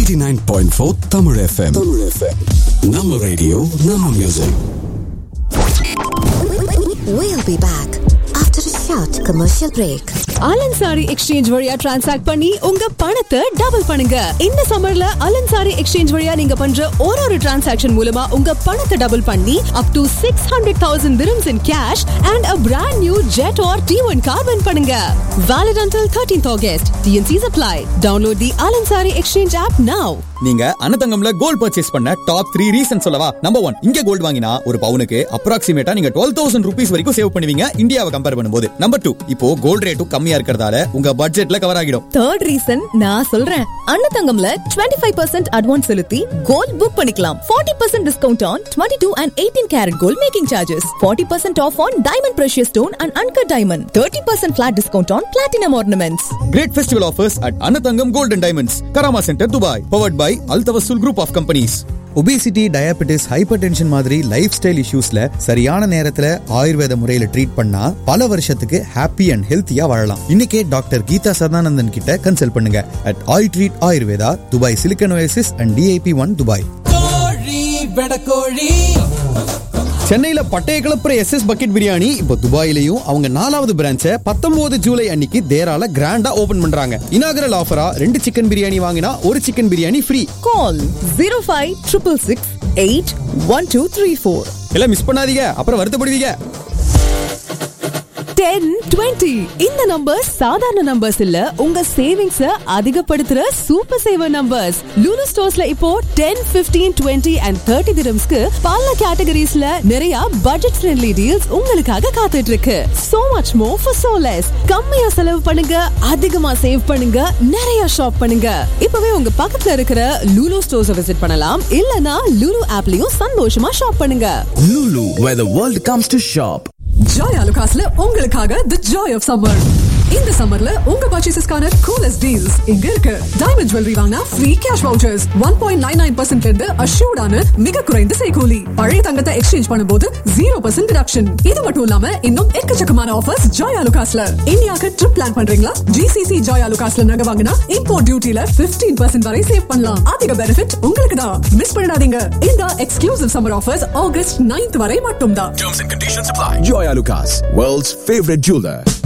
89.4 Tamil FM. Nama radio, Nama music. We'll be back after a short commercial break. அலன்சாரி exchange வழியா transact பண்ணி உங்க பணத்தை double பண்ணுங்க. இந்த சம்மர்ல அலன்சாரி எக்ஸ்சேஞ்ச் வழியா நீங்க பண்ற ஒரு டிரான்சாக்ஷன் மூலமா உங்க பணத்தை டபுள் பண்ணி up to 600,000 dirhams in cash and a brand new Jet or T1 car win பண்ணுங்க. Valid until 13th August. TNCs apply. Download the Alansari Exchange app now. நீங்க அனதங்கம்ல கோல்ட் பர்ச்சேஸ் பண்ண டாப் 3 ரீசன் சொல்லவா? Number 1, இங்க gold வாங்கினா ஒரு பவுனுக்கு அப்ராக்சிமேட்டா நீங்க 12,000 rupees வரைக்கும் சேவ் பண்ணுவீங்க இந்தியாவை கம்பேர் பண்ணும்போது. நம்பர் 2, இப்போ கோல்ட் ரேட்டும் கம்மியா இருக்கறதால உங்க பட்ஜெட்ல கவர் ஆகிடும். தேர்ட் ரீசன் நான் சொல்றேன். அனதங்கம்ல 25% அட்வான்ஸ் செலுத்தி கோல்ட் புக் பண்ணிக்கலாம். 40% discount on 22 and 18 carat gold making charges. 40% off on diamond precious stone and uncut diamond. 30% flat discount on platinum ornaments. Great festival offers at Anatangam Gold and Diamonds, Karama Center, Dubai. Powered by Al Tawassul Group of Companies. Obesity, diabetes, hyper tension மாதிரி life style இஷ்யூஸ்ல சரியான நேரத்துல ஆயுர்வேத முறையில treat பண்ணா பல வருஷத்துக்கு happy and ஹெல்த்தியா வாழலாம். இன்னைக்கே டாக்டர் கீதா சதானந்தன் கிட்ட கன்சல்ட் பண்ணுங்க at iTreat Ayurveda, Dubai Silicon Oasis and DIP 1 Dubai. சென்னையில பட்டைய கிளப்புற எஸ்எஸ் பக்கெட் பிரியாணி இப்போ துபாயிலையும் அவங்க 4வது பிரான்ச்சை 19 ஜூலை அன்னைக்கு தேரால கிராண்டா ஓபன் பண்றாங்க. இனாகரல் ஆஃபரா 2 சிக்கன் பிரியாணி வாங்கினா 1 சிக்கன் பிரியாணி ஃப்ரீ. Call 0566681234. எல்லாம் மிஸ் பண்ணாதீங்க, அப்புறம் வருத்தப்படுவீங்க. 10-20 இந்த நம்பர்ஸ் சாதாரண நம்பர்ஸ் இல்ல, உங்க சேவிங்ஸ் அதிகப்படுத்துற சூப்பர் சேவர் நம்பர்ஸ். லூலு ஸ்டோர்ஸ்ல இப்போ 10, 15, 20 and 30 dirhamsக்கு பல கேட்டகரிஸ்ல நிறைய பட்ஜெட் ஃப்ரெண்ட்லி டீல்ஸ் உங்களுக்காக காத்துட்டு இருக்கு. So much more for so less. கம்மியா செலவு பண்ணுங்க, அதிகமா சேவ் பண்ணுங்க, நிறைய ஷாப் பண்ணுங்க. இப்பவே உங்க பக்கத்துல இருக்கிற லூலு ஸ்டோர்ஸ் விசிட் பண்ணலாம், இல்லனா லூலு ஆப்லயும் சந்தோஷமா ஷாப் பண்ணுங்க. Lulu, where the world comes to shop. Joy ஆலுகாஸ்ல உங்களுக்காக தி ஜாய் ஆஃப் சம்மர். இந்த சம்மர்ல உங்க பர்ச்சேசஸ்க்கான கூலஸ்ட் டீல்ஸ் இங்க இருக்கு. டைமண்ட் ஜுவல்லரி வாங்கினா ஃப்ரீ கேஷ் வவுச்சர்ஸ் 1.99% இருந்து அஷ்யூர்டான மிக குறைந்த செய்கூலி. பழைய தங்கத்தை எக்ஸ்சேஞ்ச் பண்ணும்போது 0% டிடக்ஷன். இது மட்டும் இல்லாம இன்னும் எக்கச்சக்கமான ஆஃபர்ஸ் ஜாய் ஆலுகாஸ்ல. இந்தியாவுக்கு ட்ரிப் பிளான் பண்றீங்களா? ஜிசிசி ஜாய் ஆலுகாஸ்ல நகை வாங்கினா இம்போர்ட் டியூட்டில 15% வரை சேவ் பண்ணலாம். அதிக பெனிஃபிட் உங்களுக்கு தான். மிஸ் பண்ணிடாதீங்க. இந்த exclusive summer offers August 9th வரை மட்டும் தான். Terms and conditions apply. Joy Alucas, world's favorite jeweler.